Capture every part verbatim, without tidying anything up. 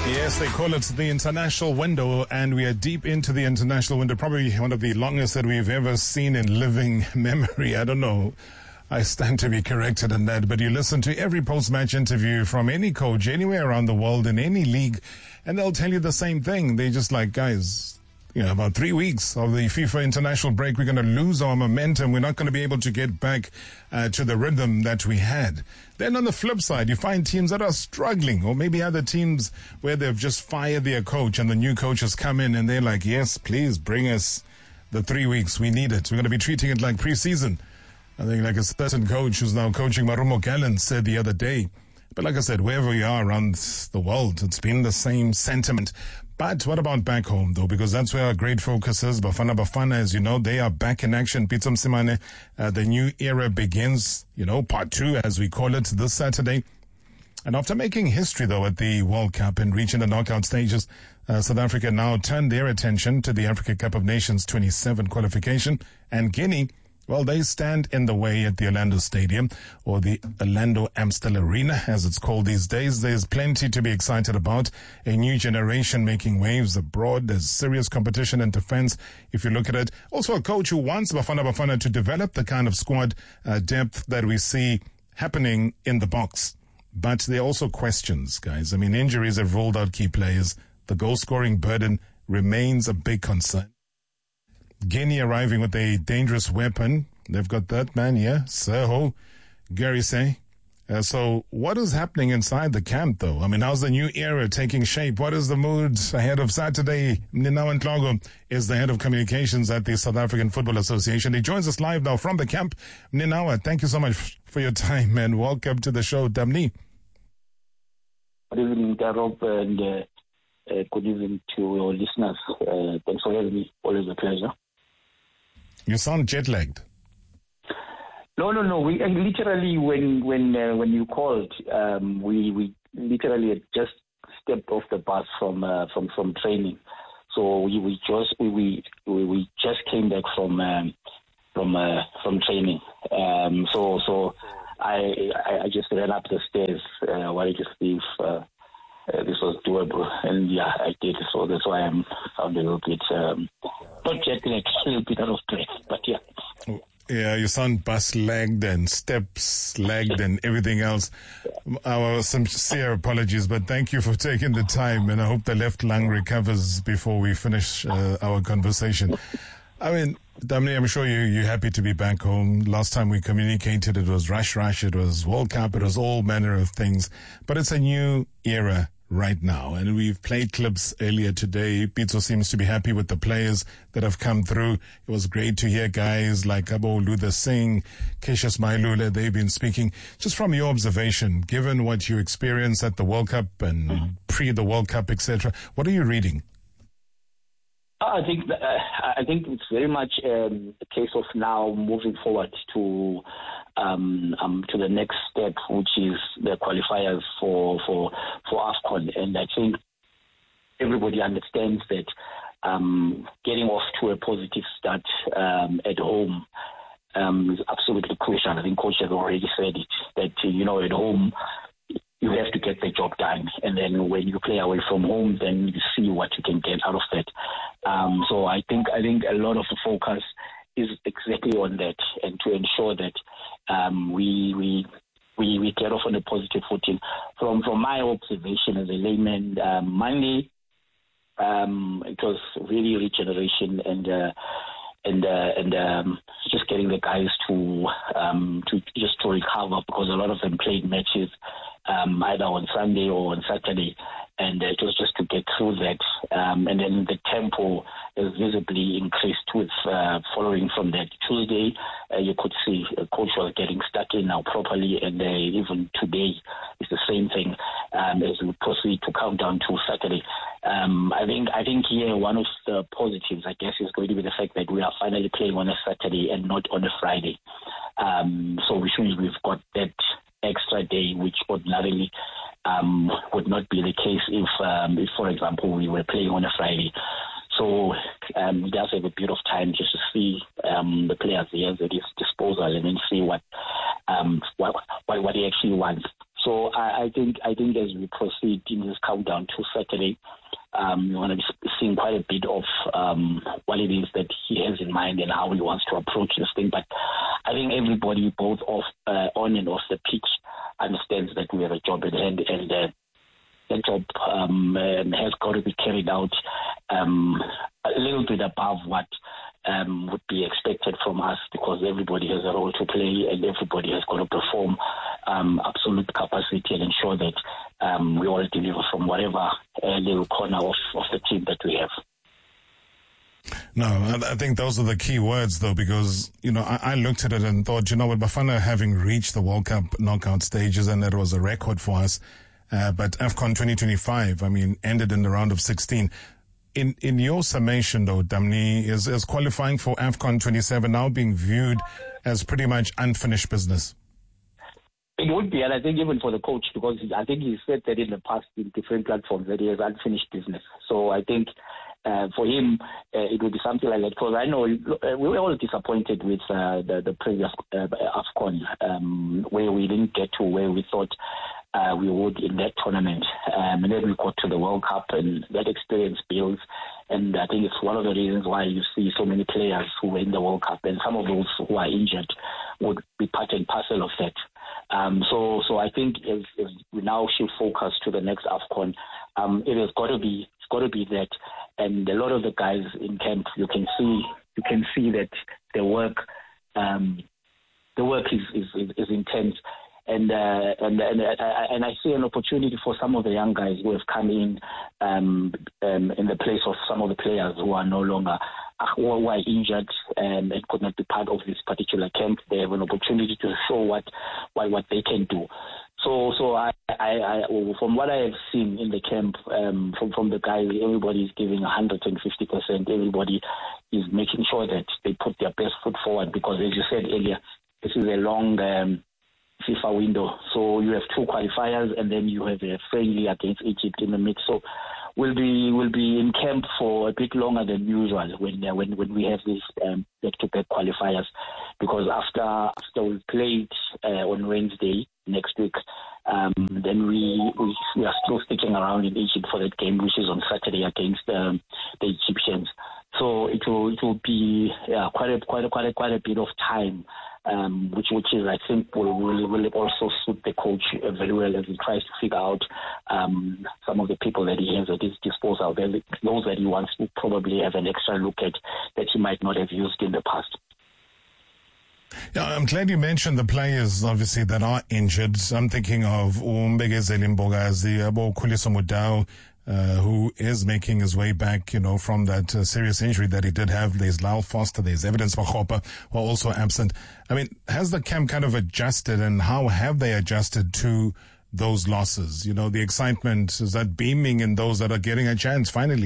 Yes, they call it the international window, and we are deep into the international window, probably one of the longest that we've ever seen in living memory. I don't know. I stand to be corrected on that, but you listen to every post-match interview from any coach anywhere around the world in any league, and they'll tell you the same thing. They're just like, guys, you know, about three weeks of the FIFA international break, we're going to lose our momentum. We're not going to be able to get back uh, to the rhythm that we had. Then on the flip side, you find teams that are struggling, or maybe other teams where they've just fired their coach and the new coach has come in and they're like, yes, please bring us the three weeks. We need it. We're going to be treating it like preseason. I think like a certain coach who's now coaching Marumo Gallen said the other day. But like I said, wherever you are around the world, it's been the same sentiment. But what about back home, though? Because that's where our great focus is. Bafana Bafana, as you know, they are back in action. Pitso Msimane, uh, the new era begins, you know, part two, as we call it, this Saturday. And after making history, though, at the World Cup and reaching the knockout stages, uh, South Africa now turned their attention to the Africa Cup of Nations twenty-seven qualification. And Guinea, well, they stand in the way at the Orlando Stadium, or the Orlando Amstel Arena, as it's called these days. There's plenty to be excited about. A new generation making waves abroad. There's serious competition in defense, if you look at it. Also a coach who wants Bafana Bafana to develop the kind of squad uh, depth that we see happening in the box. But there are also questions, guys. I mean, injuries have ruled out key players. The goal-scoring burden remains a big concern. Guinea arriving with a dangerous weapon. They've got that man here, Serho Garise. Uh, so what is happening inside the camp, though? I mean, how's the new era taking shape? What is the mood ahead of Saturday? Mninawa Ntlogo is the head of communications at the South African Football Association. He joins us live now from the camp. Mninawa, thank you so much for your time and welcome to the show, Damni. Good evening, Rob, and uh, uh, good evening to your listeners. Uh, thanks for having me. Always a pleasure. You sound jet-lagged. No, no, no. We uh, literally, when when uh, when you called, um, we we literally had just stepped off the bus from uh, from from training. So we, we just we, we we just came back from um, from uh, from training. Um, so so I I just ran up the stairs. Uh, wanted to see if uh, uh, this was doable, and yeah, I did. So that's why I'm sound a little bit um, not jet lagged, a little bit out of breath, but yeah. Yeah, you sound bus-lagged and steps-lagged and everything else. Our sincere apologies, but thank you for taking the time, and I hope the left lung recovers before we finish uh, our conversation. I mean, Damni, I'm sure you, you're happy to be back home. Last time we communicated, it was rush, rush, it was World Cup, it was all manner of things. But it's a new era right now, and we've played clips earlier today. Pitso seems to be happy with the players that have come through. It was great to hear guys like Abo Luther Singh, Cassius Mailula, they've been speaking. Just from your observation, given what you experienced at the World Cup and mm-hmm. pre the World Cup, et cetera, what are you reading? I think uh, I think it's very much um, a case of now moving forward to um, um, to the next step, which is the qualifiers for for for AFCON. And I think everybody understands that um, getting off to a positive start um, at home um, is absolutely crucial. I think Coach has already said it, that, you know, at home you have to get the job done, and then when you play away from home, then you see what you can get out of that. Um, so I think I think a lot of the focus is exactly on that, and to ensure that um, we we we we get off on a positive footing. From from my observation as a layman, um, Monday um, it was really regeneration and. Uh, And uh, and um, just getting the guys to um, to just to recover, because a lot of them played matches um, either on Sunday or on Saturday, and uh, it was just to get through that. Um, and then the tempo is visibly increased with uh, following from that Tuesday. Uh, you could see uh, Coach was getting stuck in now properly, and uh, even today is the same thing um, as we proceed to count down to Saturday. Um, I think I think here one of the positives, I guess, is going to be the fact that we are finally playing on a Saturday and not on a Friday. Um, so which means we've got that extra day, which ordinarily um, would not be the case if, um, if, for example, we were playing on a Friday. So um, he does have a bit of time just to see um, the players he has at his disposal, and then see what um, what, what what he actually wants. So I, I think I think as we proceed in this countdown to Saturday, um, we want to be seeing quite a bit of um, what it is that he has in mind and how he wants to approach this thing. But I think everybody, both off, uh, on and off the pitch, understands that we have a job at hand, and uh, that job um, um, has got to be carried out um, a little bit above what um, would be expected from us, because everybody has a role to play and everybody has got to perform um, absolute capacity and ensure that um, we all deliver from whatever uh, little corner of, of the team that we have. No, I think those are the key words, though, because, you know, I, I looked at it and thought, you know what, Bafana having reached the World Cup knockout stages, and it was a record for us. Uh, but AFCON twenty twenty-five, I mean, ended in the round of sixteen. In in your summation, though, Damni, is, is qualifying for AFCON twenty-seven now being viewed as pretty much unfinished business? It would be, and I think even for the coach, because I think he said that in the past in different platforms that he has unfinished business. So I think uh, for him, uh, it would be something like that. Because I know uh, we were all disappointed with uh, the, the previous uh, AFCON, um, where we didn't get to where we thought uh, we would in that tournament. Um, and then we got to the World Cup, and that experience builds. And I think it's one of the reasons why you see so many players who were in the World Cup, and some of those who are injured would be part and parcel of that. Um, so, so I think if, if we now should focus to the next AFCON, um, it has got to be, it's got to be that. And a lot of the guys in camp, you can see, you can see that the work, um, the work is is, is intense. And uh, and and I, and I see an opportunity for some of the young guys who have come in um, um, in the place of some of the players who are no longer who are injured and, and could not be part of this particular camp. They have an opportunity to show what what, what they can do. So so I, I, I from what I have seen in the camp, um, from from the guys, everybody is giving one hundred fifty percent. Everybody is making sure that they put their best foot forward, because as you said earlier, this is a long Um, FIFA window. So you have two qualifiers, and then you have a friendly against Egypt in the mix. So we'll be we'll be in camp for a bit longer than usual when uh, when when we have these um, back-to-back qualifiers, because after after we played uh, on Wednesday next week, um, then we, we we are still sticking around in Egypt for that game, which is on Saturday against um, the Egyptians. So it will it will be yeah, quite a quite a quite a quite a bit of time. Um, which, which is, I think, will, will, will also suit the coach uh, very well as he tries to figure out um, some of the people that he has at his disposal, those that he wants to probably have an extra look at that he might not have used in the past. Yeah, I'm glad you mentioned the players, obviously, that are injured. I'm thinking of Umbegezeli Mbogazi, Abo Khuliso Mudau, Uh, who is making his way back, you know, from that uh, serious injury that he did have. There's Lyle Foster, there's Evidence Makgopa, who are also absent. I mean, has the camp kind of adjusted, and how have they adjusted to those losses? You know, the excitement, is that beaming in those that are getting a chance finally?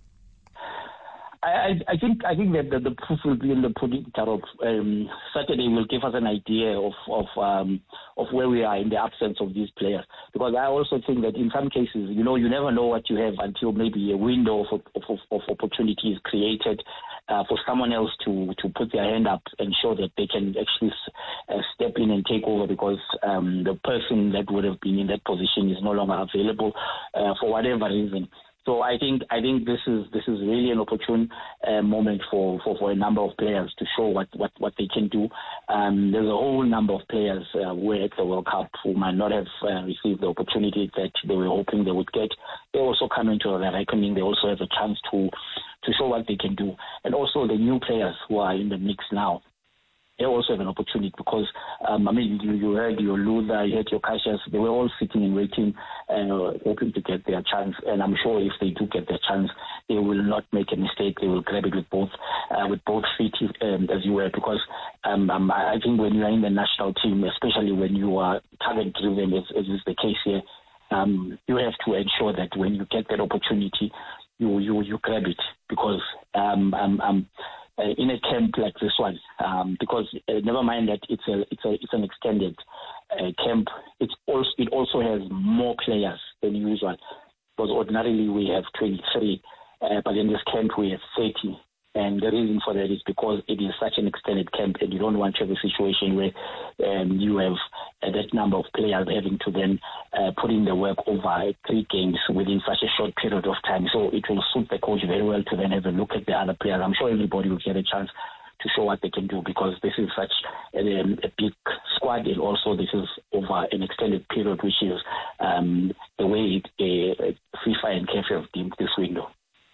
I, I think I think that the, the proof will be in the pudding. Um, Saturday will give us an idea of of um, of where we are in the absence of these players. Because I also think that in some cases, you know, you never know what you have until maybe a window of of, of opportunity is created uh, for someone else to, to put their hand up and show that they can actually uh, step in and take over, because um, the person that would have been in that position is no longer available uh, for whatever reason. So I think I think this is this is really an opportune uh, moment for, for, for a number of players to show what, what, what they can do. Um, there's a whole number of players uh, who were at the World Cup who might not have uh, received the opportunity that they were hoping they would get. They also come into the reckoning. They also have a chance to to show what they can do. And also the new players who are in the mix now, they also have an opportunity, because, um, I mean, you, you heard your Luther, you heard your Cassius, they were all sitting and waiting, uh, hoping to get their chance. And I'm sure if they do get their chance, they will not make a mistake. They will grab it with both uh, with both feet, um, as you were, because um, um, I think when you are in the national team, especially when you are target-driven, as, as is the case here, um, you have to ensure that when you get that opportunity, you you, you grab it, because um, um, um, Uh, in a camp like this one, um, because uh, never mind that it's a it's a it's an extended uh, camp. It's also it also has more players than usual, because ordinarily we have twenty-three, uh, but in this camp we have thirty. And the reason for that is because it is such an extended camp, and you don't want to have a situation where um, you have uh, that number of players having to then uh, put in the work over three games within such a short period of time. So it will suit the coach very well to then have a look at the other players. I'm sure everybody will get a chance to show what they can do, because this is such a, a big squad, and also this is over an extended period, which is um, the way it, uh, FIFA and C A F have deemed this window.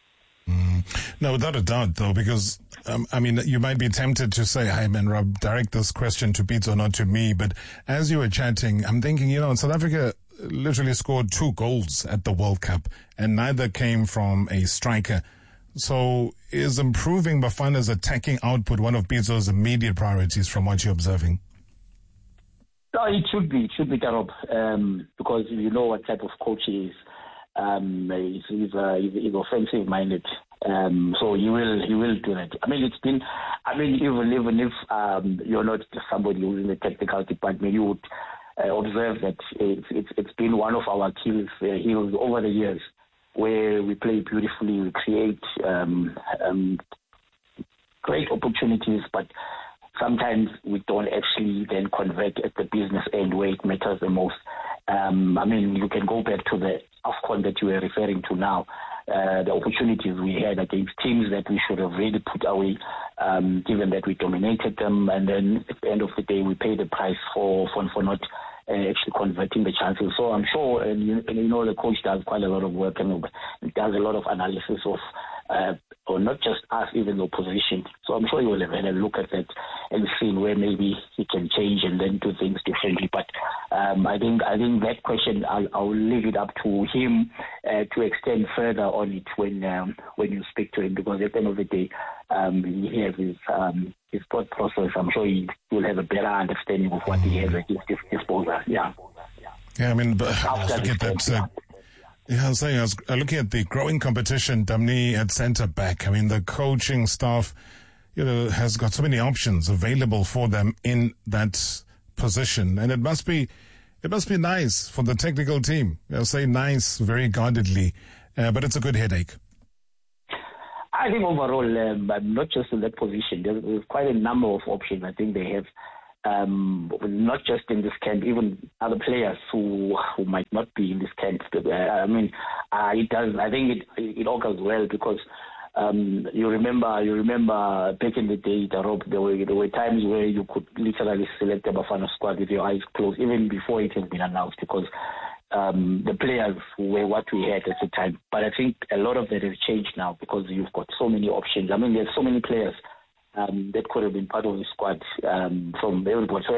Mm. No, without a doubt, though, because, um, I mean, you might be tempted to say, hey, man, Rob, direct this question to Beats or not to me. But as you were chatting, I'm thinking, you know, South Africa literally scored two goals at the World Cup, and neither came from a striker. So is improving Bafana's attacking output one of Beatso's immediate priorities from what you're observing? No, it should be. It should be, Tarob, um, because you know what type of coach he is. Um, he's, he's, uh, he's, he's offensive-minded, um, so he will he will do that. I mean, it's been. I mean, even even if um, you're not somebody who's in the technical department, you would uh, observe that it's, it's it's been one of our Achilles uh, heels over the years, where we play beautifully, we create um, um, great opportunities, but sometimes we don't actually then convert at the business end where it matters the most. Um, I mean, you can go back to the AFCON that you were referring to now, uh, the opportunities we had against teams that we should have really put away, um, given that we dominated them, and then at the end of the day, we paid the price for, for, for not uh, actually converting the chances. So I'm sure, and you, and you know, the coach does quite a lot of work and does a lot of analysis of, uh, or not just us, even the opposition. So I'm sure he will have had a look at that and see where maybe he can change and then do things differently. But um, I think I think that question, I'll, I'll leave it up to him uh, to extend further on it when um, when you speak to him, because at the end of the day, um, he has his um, his thought process. I'm sure he will have a better understanding of what he has at his disposal. Yeah. Yeah, I mean, but I look at that. Uh, yeah, I was saying, I was looking at the growing competition, Damni at centre back. I mean, the coaching staff, you know, has got so many options available for them in that position, and it must be, it must be nice for the technical team. I'll say nice, very guardedly, uh, but it's a good headache. I think overall, um, not just in that position, there's, there's quite a number of options. I think they have. Um, not just in this camp, even other players who who might not be in this camp. Uh, I mean, uh, it does. I think it it all goes well, because um, you remember you remember back in the day, Tarob, there were there were times where you could literally select a Bafana squad with your eyes closed, even before it has been announced, because um, the players were what we had at the time. But I think a lot of that has changed now, because you've got so many options. I mean, there's so many players Um, that could have been part of the squad um, from everybody. So